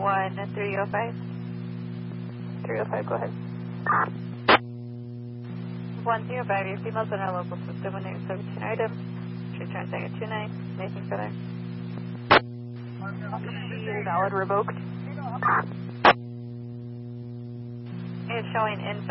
1305. 305, go ahead. 105, your female's in our local system with name 17 items. She's transferring at 29. Anything further? She is valid revoked. It's showing in